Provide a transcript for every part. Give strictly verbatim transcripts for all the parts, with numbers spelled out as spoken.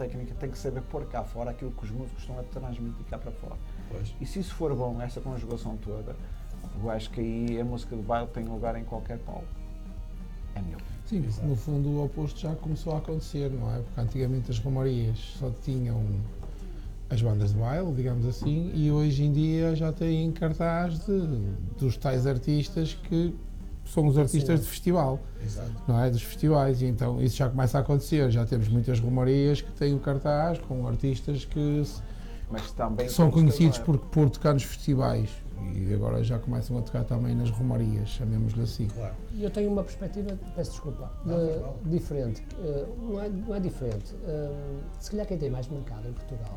técnica tem que saber pôr cá fora aquilo que os músicos estão a transmitir cá para fora. Pois. E se isso for bom, essa conjugação toda, eu acho que aí a música de baile tem lugar em qualquer palco. É meu. Sim, porque no fundo o oposto já começou a acontecer, não é? Porque antigamente as romarias só tinham as bandas de baile, digamos assim, e hoje em dia já têm cartaz de, dos tais artistas que são os artistas Sim. de festival, Exato. Não é? Dos festivais, e então isso já começa a acontecer, já temos muitas romarias que têm o cartaz com artistas que, Mas também que são conhecidos por, por tocar nos festivais, e agora já começam a tocar também nas romarias, chamemos-lhe assim. Claro. Eu tenho uma perspectiva, peço desculpa, de, diferente, uh, não, é, não é diferente, uh, se calhar quem tem mais mercado em Portugal,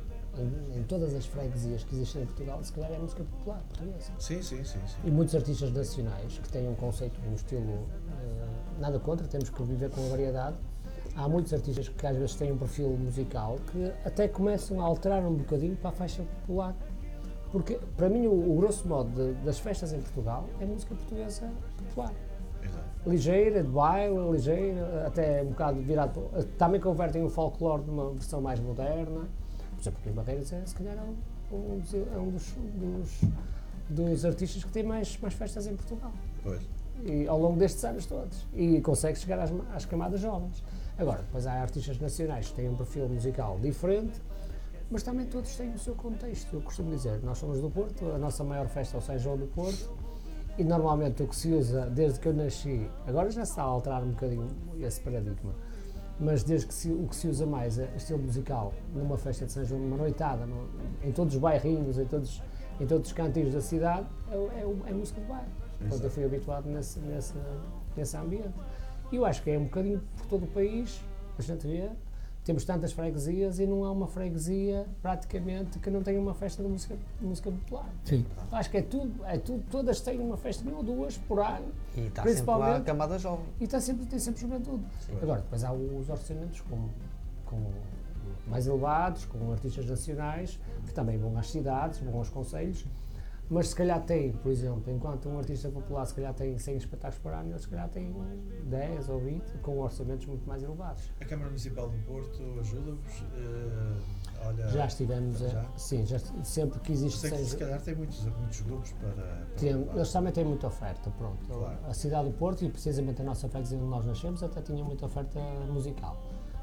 Em, em todas as freguesias que existem em Portugal, se calhar é a música popular portuguesa. Sim, sim, sim, sim. E muitos artistas nacionais que têm um conceito, um estilo, uh, nada contra, temos que viver com a variedade. Há muitos artistas que às vezes têm um perfil musical que até começam a alterar um bocadinho para a faixa popular. Porque, para mim, o, o grosso modo de, das festas em Portugal é música portuguesa popular. Exato. Ligeira, de baile, ligeira, até um bocado virado. Também convertem o folclore numa versão mais moderna. Por exemplo, aqui em Barreiras é, se calhar, é um, dos, é um dos, dos, dos artistas que tem mais, mais festas em Portugal. Pois. E, ao longo destes anos todos. E consegue chegar às, às camadas jovens. Agora, depois há artistas nacionais que têm um perfil musical diferente, mas também todos têm o seu contexto. Eu costumo dizer, nós somos do Porto, a nossa maior festa é o São João do Porto, e normalmente o que se usa desde que eu nasci, agora já se está a alterar um bocadinho esse paradigma, mas desde que se, o que se usa mais é estilo musical numa festa de São João, numa noitada, no, em todos os bairrinhos, em todos, em todos os cantinhos da cidade, é, é, é música de bairro. Portanto, eu fui habituado nesse, nesse, nesse ambiente. E eu acho que é um bocadinho por todo o país, a gente vê, temos tantas freguesias e não há uma freguesia praticamente que não tenha uma festa de música, de música popular. Sim. Acho que é tudo, é tudo, todas têm uma festa, uma ou duas por ano. E está sempre lá a camada jovem. E está sempre, tem sempre juventude. Sim. Agora, depois há os orçamentos com, com mais elevados, com artistas nacionais, que também vão às cidades, vão aos concelhos, mas se calhar tem, por exemplo, enquanto um artista popular se calhar tem cem espetáculos por ano, eles se calhar têm dez ou vinte, com orçamentos muito mais elevados. A Câmara Municipal do Porto ajuda-vos? Uh, olha, já estivemos, já? A, sim, já, sempre que existe... Sei que seja, se calhar tem muitos, muitos grupos para... para tem, eles também têm muita oferta, pronto. Claro. A cidade do Porto, e precisamente a nossa freguesia onde nós nascemos, até tinha muita oferta musical.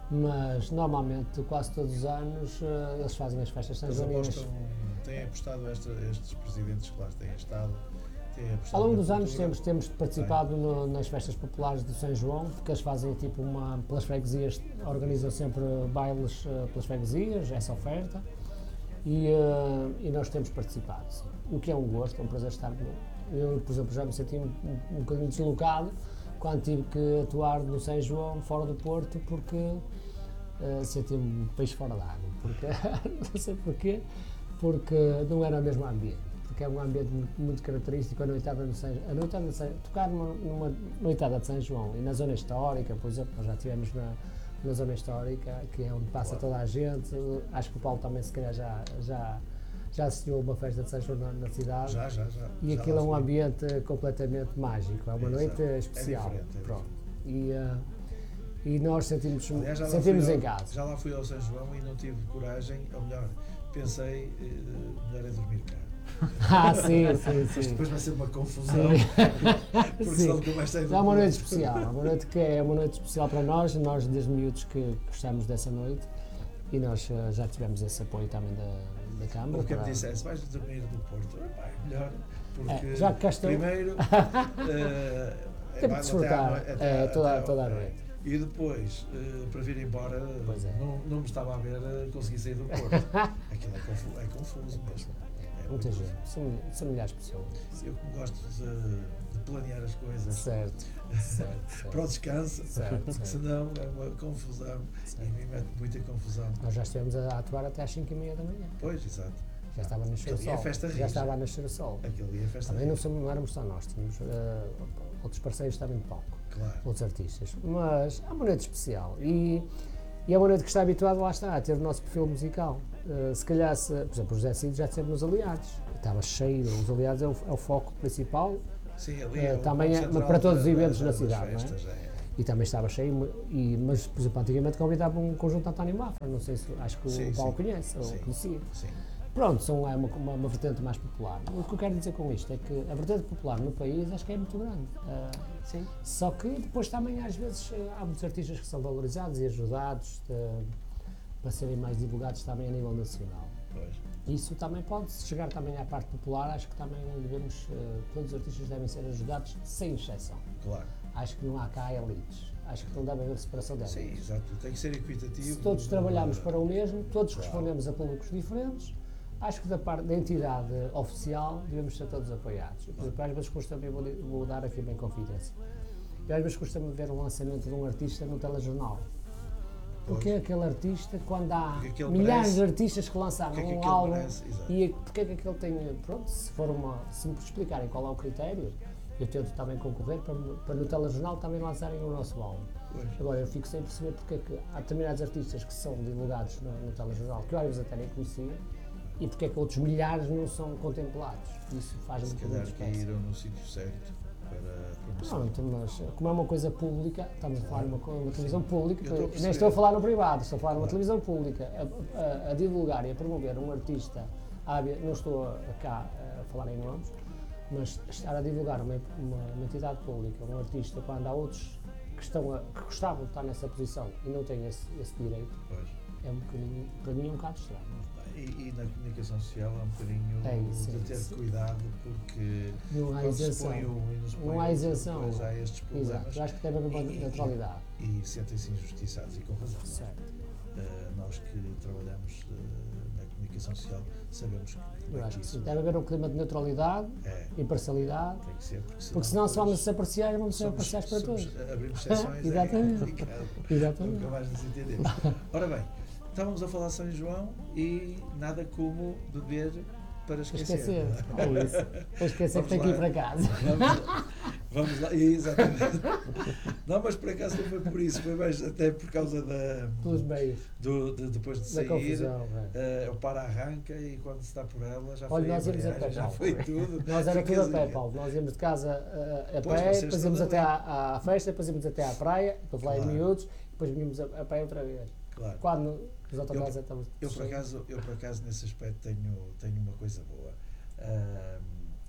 Mas, normalmente, quase todos os anos, uh, eles fazem as festas sanjoninas. Têm apostado esta, estes presidentes que lá têm estado? Têm apostado Ao longo dos anos cultura? temos, temos participado no, nas festas populares de São João, porque eles fazem tipo uma, pelas freguesias, organizam sempre bailes uh, pelas freguesias, essa oferta, e, uh, e nós temos participado, sim. O que é um gosto, é um prazer estar comigo. Eu, por exemplo, já me senti um, um, um bocadinho deslocado quando tive que atuar no São João, fora do Porto, porque uh, senti-me um peixe fora d'água, porque não sei porquê, porque não era o mesmo ambiente, porque é um ambiente muito, muito característico, a noitada de São João, a noitada de São, tocar numa, numa noitada de São João e na zona histórica, por exemplo, nós já estivemos na, na zona histórica, que é onde passa claro. Toda a gente, acho que o Paulo também se calhar já, já, já assistiu a uma festa de São João na, na cidade. Já, já, já. E já aquilo é um ambiente completamente mágico, é uma é, noite é especial. É pronto. E, uh, e nós sentimos, Aliás, já sentimos ao, em casa. Já lá fui ao São João e não tive coragem, ou melhor, pensei, uh, melhor é dormir cá. Ah, sim, sim, sim. Mas depois vai ser uma confusão, porque sim. senão nunca mais tenho. É uma noite especial, é uma noite que é uma noite especial para nós, nós desde miúdos que gostamos dessa noite, e nós uh, já tivemos esse apoio também da, da Câmara. Porque para... me dissesse, vais dormir do Porto, é melhor, porque é, já que cá estou... primeiro uh, tem que desfrutar até, até, é, toda, até, toda a noite. E depois, uh, para vir embora, é. não, não me estava a ver uh, conseguir sair do Porto. Aquilo é confuso, é confuso mesmo. É muita gente, são, são milhares de pessoas. Eu gosto de, de planear as coisas certo, certo, certo. para o descanso, certo, porque certo. senão é uma confusão certo. E me mete muita confusão. Nós já estivemos a atuar até às cinco e meia da manhã. Pois, exato. Já estava a nascer o sol. É festa já estava a nascer o sol. Aquilo é festa também não, somos, não éramos só nós, tínhamos uh, outros parceiros também de palco, claro. Outros artistas. Mas é uma noite especial e, e é uma noite que está habituado, lá está, a ter o nosso perfil musical. Uh, se calhar, se, por exemplo, o José Cid já esteve nos Aliados, estava cheio, os Aliados é o, é o foco principal. Sim, ali uh, é também é, para todos os eventos da, na cidade, festas, não é? É. e também estava cheio, e, mas, por exemplo, antigamente convidava um conjunto de António Mafra, não sei se, acho que Sim, o Paulo sim. conhece, ou Sim. conhecia. Sim. Pronto, são, é uma, uma, uma vertente mais popular. O que eu quero dizer com isto é que a vertente popular no país acho que é muito grande. Uh, Sim. Só que depois também, às vezes, há muitos artistas que são valorizados e ajudados de, para serem mais divulgados também a nível nacional. Pois. Isso também pode chegar também à parte popular, acho que também devemos, uh, todos os artistas devem ser ajudados, sem exceção. Claro. Acho que não há cá elites, acho que não deve haver separação de Sim, elites. exato. Tem que ser equitativo. Se todos trabalharmos uh, para o mesmo, todos claro. respondemos a públicos diferentes, acho que da parte da entidade oficial devemos ser todos apoiados. Por exemplo, às vezes custa-me, vou, vou dar aqui bem confidência, e às vezes custa-me ver um lançamento de um artista no telejornal. Porque é aquele artista, quando há milhares merece, de artistas que lançaram que é que um aquele álbum, merece, e porque é que aquele tem, pronto, se for uma, se me explicarem qual é o critério, eu tento também concorrer para, para no telejornal também lançarem o nosso álbum. Pois. Agora, eu fico sem perceber porque é que há determinados artistas que são divulgados no, no telejornal, que eu às vezes até nem conhecia, e porque é que outros milhares não são contemplados. Isso faz-me Se um calhar bocadinho de espécie. caíram no sítio certo para promoção. Não, então, mas como é uma coisa pública, estamos a falar numa, uma televisão pública, Eu estou a nem perceber. estou a falar no privado, estou a falar numa Claro. televisão pública, a, a, a divulgar e a promover um artista, a, não estou a, cá a falar em nomes, mas estar a divulgar uma, uma, uma entidade pública, um artista, quando há outros que, estão a, que gostavam de estar nessa posição e não têm esse, esse direito, Pois. é um bocadinho, para mim é um bocado estranho. E, e na comunicação social há um bocadinho É isso, de é ter isso. cuidado, porque Não há quando se isenção. põe um e não se põe Não há outro, isenção. depois há estes problemas. Exato, eu acho que deve haver uma E- e- neutralidade. E sentem-se injustiçados e com razão. Certo. Uh, nós que trabalhamos uh, na comunicação social sabemos que Eu é acho que isso sim. Deve haver um clima de neutralidade, é, imparcialidade, tem que ser, porque senão, porque senão se vamos depois ser parciais, vamos ser somos- parciais para somos- todos. abrimos sessões, Exatamente. é complicado. Exatamente. Nunca mais nos entendemos. Ora bem, estávamos a falar de São João e nada como beber para esquecer. Esquecer. É isso. Para esquecer que tem que ir para casa. Vamos lá. Vamos lá. Exatamente. Não, mas por acaso não foi por isso, foi mais até por causa da, Pelos meios. do, de, depois de Da sair. confusão. é. Uh, o para-arranca e quando se está por ela já Olha, foi nós a íamos a embreagem, pé, já Paulo. foi tudo. Nós era tudo a pé, Casinha. Paulo. Nós íamos de casa uh, a Pois, pé, vocês depois íamos estão até ali. à, à festa, depois íamos até à praia, para falar em Claro. miúdos, depois vinhamos a, a pé outra vez. Claro. Quando os autocarros já estamos. Eu por, acaso, eu, por acaso, nesse aspecto, tenho, tenho uma coisa boa. Ahm,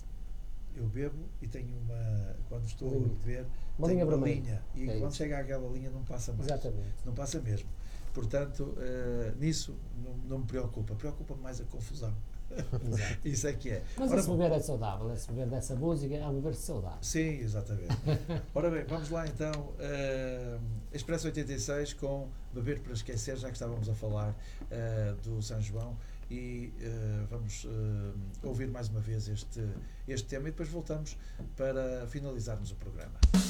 eu bebo e tenho uma. Quando estou a Limite. beber, Uma tenho linha uma vermelha. linha. E É quando isso. chega àquela linha, não passa mais. Exatamente. Não passa mesmo. Portanto, ah, nisso não, não me preocupa. Preocupa-me mais a confusão. Exato. Isso é que é. Mas Ora, esse beber é saudável, esse beber dessa música é um beber saudável. sim, exatamente. Ora bem, vamos lá então. Uh, Expresso oitenta e seis com Beber para Esquecer, já que estávamos a falar uh, do São João. E uh, vamos uh, ouvir mais uma vez este, este tema e depois voltamos para finalizarmos o programa.